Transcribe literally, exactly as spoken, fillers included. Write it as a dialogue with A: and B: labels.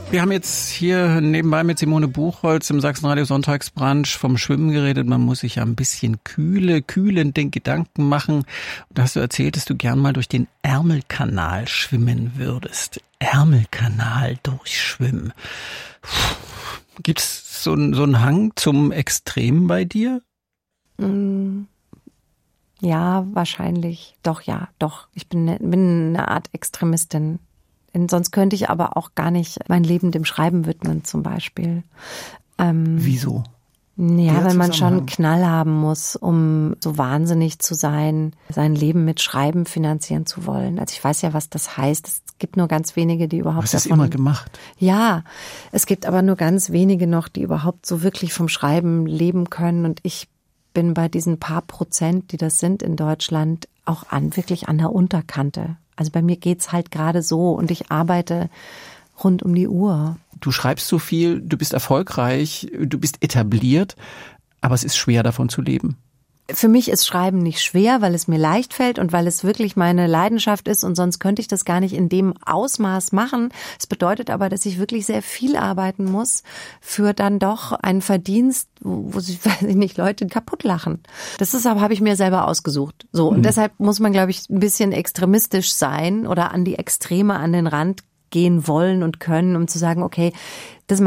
A: Wir haben jetzt hier nebenbei mit Simone Buchholz im Sachsenradio Sonntagsbrunch vom Schwimmen geredet. Man muss sich ja ein bisschen kühle, kühlend den Gedanken machen. Da hast du erzählt, dass du gern mal durch den Ärmelkanal schwimmen würdest. Ärmelkanal durchschwimmen. Gibt's so, so einen Hang zum Extrem bei dir?
B: Ja, wahrscheinlich. Doch, ja, doch. Ich bin, bin eine Art Extremistin. Sonst könnte ich aber auch gar nicht mein Leben dem Schreiben widmen, zum Beispiel. Ähm,
A: Wieso?
B: Ja, weil man schon Knall haben muss, um so wahnsinnig zu sein, sein Leben mit Schreiben finanzieren zu wollen. Also ich weiß ja, was das heißt. Es gibt nur ganz wenige, die überhaupt
A: Hast du das
B: davon...
A: immer gemacht?
B: Ja, es gibt aber nur ganz wenige noch, die überhaupt so wirklich vom Schreiben leben können. Und ich bin bei diesen paar Prozent, die das sind in Deutschland, auch an wirklich an der Unterkante. Also bei mir geht's halt gerade so und ich arbeite rund um die Uhr.
A: Du schreibst so viel, du bist erfolgreich, du bist etabliert, aber es ist schwer, davon zu leben.
B: Für mich ist Schreiben nicht schwer, weil es mir leicht fällt und weil es wirklich meine Leidenschaft ist und sonst könnte ich das gar nicht in dem Ausmaß machen. Es bedeutet aber, dass ich wirklich sehr viel arbeiten muss für dann doch einen Verdienst, wo sich, weiß ich nicht, Leute kaputt lachen. Das ist aber, habe ich mir selber ausgesucht. So, und mhm. deshalb muss man, glaube ich, ein bisschen extremistisch sein oder an die Extreme, an den Rand gehen wollen und können, um zu sagen, okay, das